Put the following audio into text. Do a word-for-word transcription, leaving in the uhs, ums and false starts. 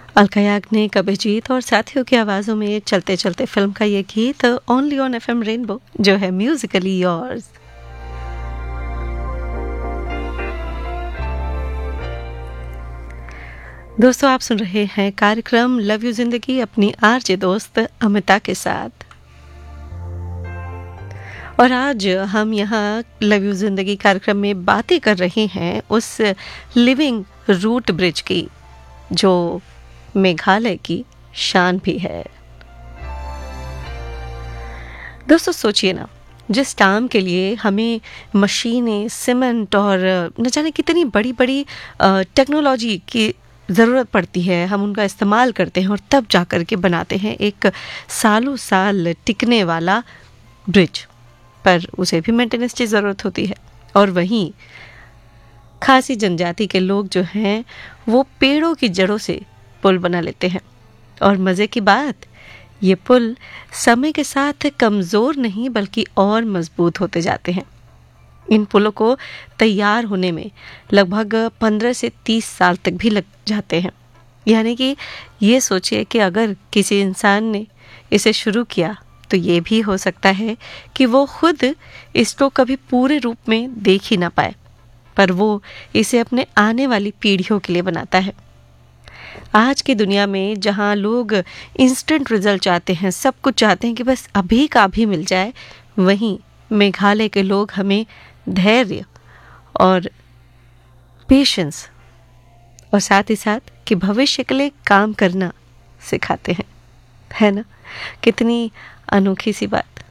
अलका याग्निक, अभिजीत और साथियों की आवाज़ों में चलते चलते फिल्म का ये गीत ओनली ऑन एफएम रेनबो, जो है म्यूजिकली योर्स। दोस्तों, आप सुन रहे हैं कार्यक्रम लव यू जिंदगी अपनी आरजे दोस्त अमिता के साथ। और आज हम यहाँ लव यू जिंदगी कार्यक्रम में बातें कर रहे हैं उस लिविंग रूट ब्रिज की, जो मेघालय की शान भी है। दोस्तों, सोचिए ना, जिस काम के लिए हमें मशीनें, सीमेंट और न जाने कितनी बड़ी बड़ी टेक्नोलॉजी की ज़रूरत पड़ती है, हम उनका इस्तेमाल करते हैं और तब जाकर के बनाते हैं एक सालों साल टिकने वाला ब्रिज, पर उसे भी मेंटेनेंस की ज़रूरत होती है। और वहीं खासी जनजाति के लोग जो हैं वो पेड़ों की जड़ों से पुल बना लेते हैं। और मज़े की बात, ये पुल समय के साथ कमज़ोर नहीं बल्कि और मजबूत होते जाते हैं। इन पुलों को तैयार होने में लगभग पंद्रह से तीस साल तक भी लग जाते हैं। यानी कि ये सोचिए कि अगर किसी इंसान ने इसे शुरू किया तो ये भी हो सकता है कि वो खुद इसको कभी पूरे रूप में देख ही ना पाए, पर वो इसे अपने आने वाली पीढ़ियों के लिए बनाता है। आज की दुनिया में जहाँ लोग इंस्टेंट रिजल्ट चाहते हैं, सब कुछ चाहते हैं कि बस अभी का अभी मिल जाए, वहीं मेघालय के लोग हमें धैर्य और पेशेंस और साथ ही साथ कि भविष्य के लिए काम करना सिखाते हैं। है ना, कितनी अनोखी सी बात।